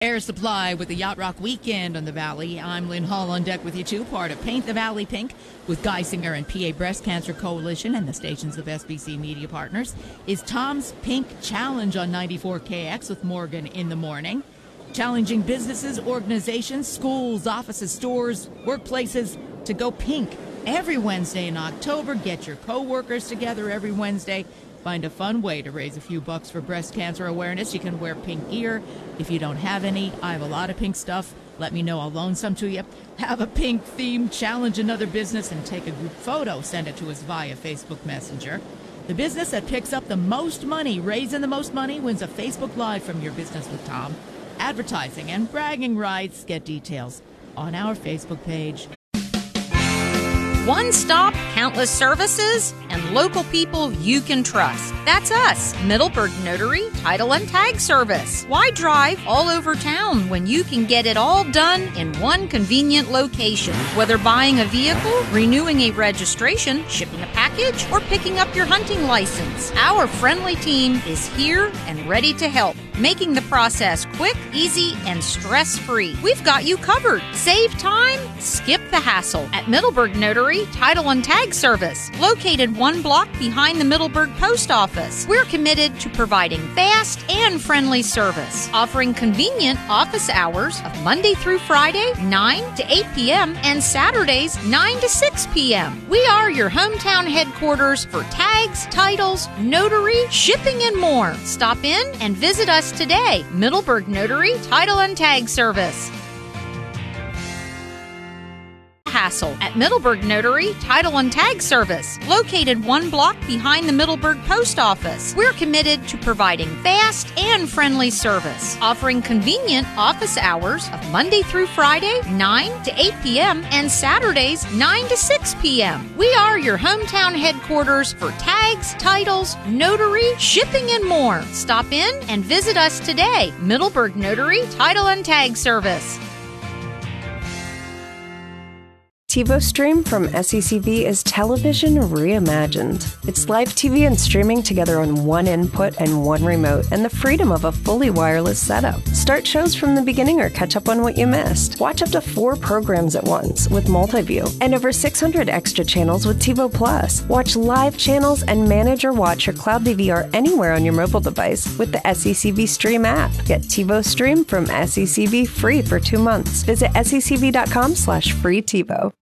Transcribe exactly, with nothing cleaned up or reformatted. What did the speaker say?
Air Supply with the Yacht Rock Weekend on the Valley. I'm Lynn Hall on deck with you too, part of Paint the Valley Pink with Geisinger and P A Breast Cancer Coalition and the stations of S B C Media Partners. Is Tom's Pink Challenge on ninety-four K X with Morgan in the morning. Challenging businesses, organizations, schools, offices, stores, workplaces to go pink every Wednesday in October. Get your co-workers together every Wednesday. Find a fun way to raise a few bucks for breast cancer awareness. You can wear pink gear. If you don't have any, I have a lot of pink stuff. Let me know. I'll loan some to you. Have a pink theme, challenge another business, and take a group photo. Send it to us via Facebook Messenger. The business that picks up the most money, raising the most money, wins a Facebook Live from Your Business with Tom. Advertising and bragging rights. Get details on our Facebook page. One stop, countless services, and local people you can trust. That's us, Middleburg Notary, Title and Tag Service. Why drive all over town when you can get it all done in one convenient location? Whether buying a vehicle, renewing a registration, shipping a package, or picking up your hunting license, our friendly team is here and ready to help, making the process quick, easy, and stress-free. We've got you covered. Save time, skip the hassle at Middleburg Notary, Title and Tag Service, located one block behind the Middleburg Post Office. We're committed to providing fast and friendly service, offering convenient office hours of Monday through Friday, nine to eight p.m., and Saturdays, nine to six p.m. We are your hometown headquarters for tags, titles, notary, shipping, and more. Stop in and visit us today. Middleburg Notary, Title and Tag Service. Hassle at Middleburg Notary, Title and Tag Service, located one block behind the Middleburg Post Office. We're committed to providing fast and friendly service, offering convenient office hours of Monday through Friday, nine to eight p.m., and Saturdays, nine to six p.m. We are your hometown headquarters for tags, titles, notary, shipping, and more. Stop in and visit us today. Middleburg Notary, Title and Tag Service. TiVo Stream from S E C V is television reimagined. It's live T V and streaming together on one input and one remote, and the freedom of a fully wireless setup. Start shows from the beginning or catch up on what you missed. Watch up to four programs at once with multi-view, and over six hundred extra channels with TiVo Plus. Watch live channels and manage or watch your cloud D V R anywhere on your mobile device with the S E C V Stream app. Get TiVo Stream from S E C V free for two months. Visit secv.com slash free TiVo.